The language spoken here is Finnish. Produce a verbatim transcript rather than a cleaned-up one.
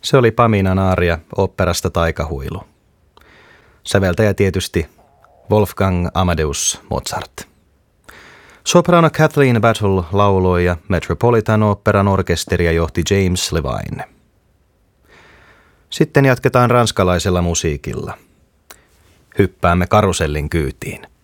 Se oli Paminan aaria oopperasta Taikahuilu. Säveltäjä tietysti Wolfgang Amadeus Mozart. Soprano Kathleen Battle lauloi ja Metropolitan Operan orkesteria johti James Levine. Sitten jatketaan ranskalaisella musiikilla. Hyppäämme karusellin kyytiin.